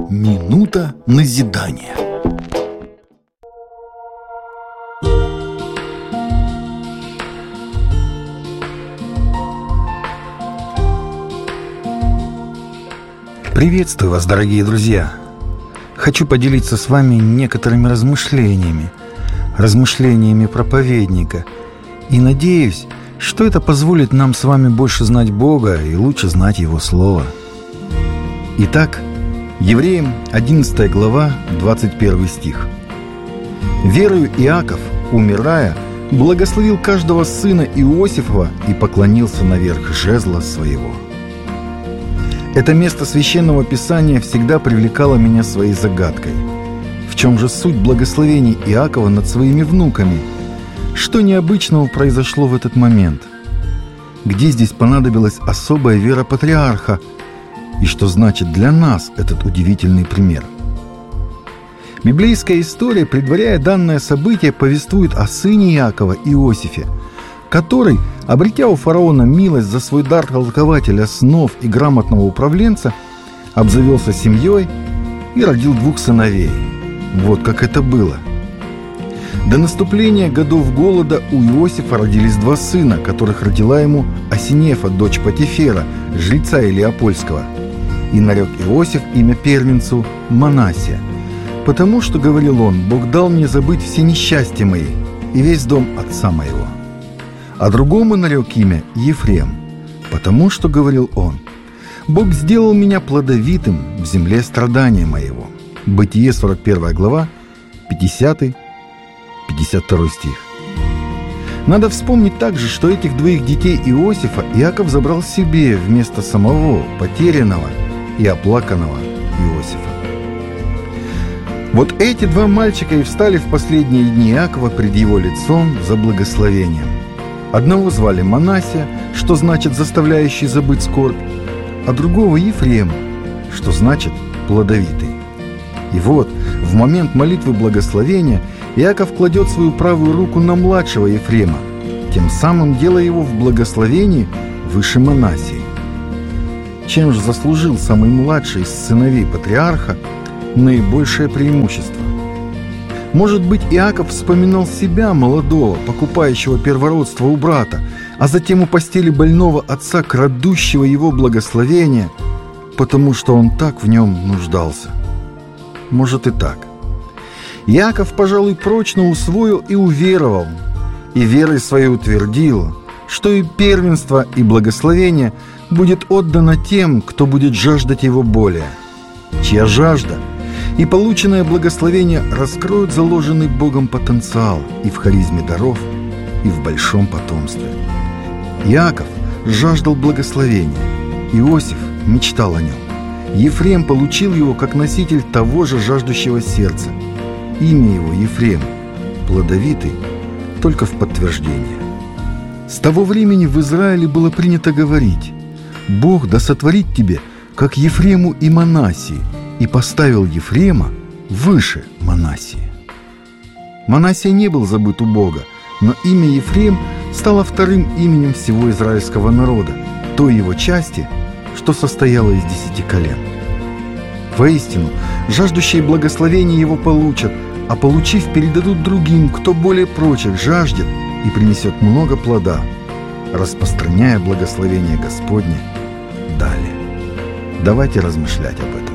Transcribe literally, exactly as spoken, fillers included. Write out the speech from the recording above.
Минута назидания. Приветствую вас, дорогие друзья! Хочу поделиться с вами некоторыми размышлениями, размышлениями проповедника, и надеюсь, что это позволит нам с вами больше знать Бога и лучше знать Его Слово. Итак, Евреям одиннадцатая глава, двадцать первый стих. «Верою Иаков, умирая, благословил каждого сына Иосифова и поклонился наверх жезла своего». Это место Священного Писания всегда привлекало меня своей загадкой. В чем же суть благословений Иакова над своими внуками? Что необычного произошло в этот момент? Где здесь понадобилась особая вера патриарха? И что значит для нас этот удивительный пример? Библейская история, предваряя данное событие, повествует о сыне Иакова Иосифе, который, обретя у фараона милость за свой дар толкователя снов и грамотного управленца, обзавелся семьей и родил двух сыновей. Вот как это было. До наступления годов голода у Иосифа родились два сына, которых родила ему Осинефа, дочь Потифера, жреца Илиопольского. И нарек Иосиф имя первенцу Манассия, потому что, говорил он, Бог дал мне забыть все несчастья мои и весь дом отца моего. А другому нарек имя Ефрем, потому что, говорил он, Бог сделал меня плодовитым в земле страдания моего. Бытие, сорок первая глава, пятидесятый пятьдесят второй стих. Надо вспомнить также, что этих двоих детей Иосифа Иаков забрал себе вместо самого потерянного и оплаканного Иосифа. Вот эти два мальчика и встали в последние дни Иакова пред его лицом за благословением. Одного звали Манассия, что значит «заставляющий забыть скорбь», а другого Ефрем, что значит «плодовитый». И вот, в момент молитвы благословения Иаков кладет свою правую руку на младшего Ефрема, тем самым делая его в благословении выше Манассии. Чем же заслужил самый младший из сыновей патриарха наибольшее преимущество? Может быть, Иаков вспоминал себя, молодого, покупающего первородство у брата, а затем у постели больного отца, крадущего его благословения, потому что он так в нем нуждался. Может и так. Иаков, пожалуй, прочно усвоил и уверовал, и верой своей утвердил, что и первенство, и благословение будет отдано тем, кто будет жаждать его более, чья жажда и полученное благословение раскроют заложенный Богом потенциал и в харизме даров, и в большом потомстве. Иаков жаждал благословения, Иосиф мечтал о нем. Ефрем получил его как носитель того же жаждущего сердца. Имя его Ефрем, плодовитый, только в подтверждение. С того времени в Израиле было принято говорить: «Бог да сотворит тебе, как Ефрему и Манассии», и поставил Ефрема выше Манассии. Манассия не был забыт у Бога, но имя Ефрем стало вторым именем всего израильского народа, той его части, что состояло из десяти колен. Воистину, жаждущие благословения его получат, а получив, передадут другим, кто более прочих жаждет и принесет много плода, распространяя благословение Господне далее. Давайте размышлять об этом.